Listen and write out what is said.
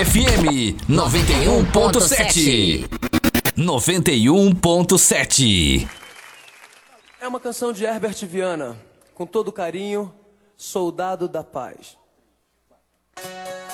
FM 91.7. 91.7. É uma canção de Herbert Viana, com todo carinho, Soldado da Paz.